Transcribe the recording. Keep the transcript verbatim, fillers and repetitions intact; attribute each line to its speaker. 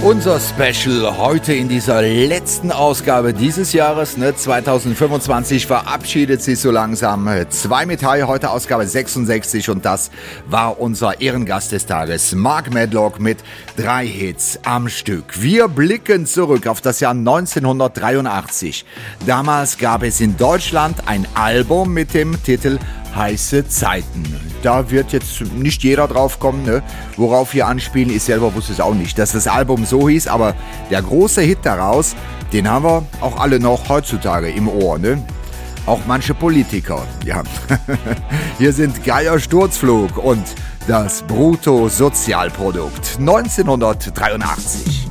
Speaker 1: Unser Special heute in dieser letzten Ausgabe dieses Jahres, ne, zwanzig fünfundzwanzig, verabschiedet sich so langsam. Zwei mit High, heute Ausgabe sechsundsechzig und das war unser Ehrengast des Tages, Mark Medlock mit drei Hits am Stück. Wir blicken zurück auf das Jahr neunzehnhundertdreiundachtzig. Damals gab es in Deutschland ein Album mit dem Titel Heiße Zeiten. Da wird jetzt nicht jeder drauf kommen, ne? Worauf wir anspielen. Ich selber wusste es auch nicht, dass das Album so hieß, aber der große Hit daraus, den haben wir auch alle noch heutzutage im Ohr, ne? Auch manche Politiker, ja. Hier sind Geier Sturzflug und das Bruttosozialprodukt neunzehnhundertdreiundachtzig.